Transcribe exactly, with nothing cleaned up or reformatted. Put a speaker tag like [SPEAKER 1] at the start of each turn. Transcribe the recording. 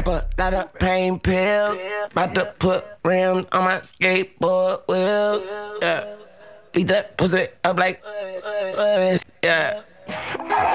[SPEAKER 1] Pop a lot of pain pills. About to put rims on my skateboard wheel. Yeah. Beat that pussy up like, uh, yeah.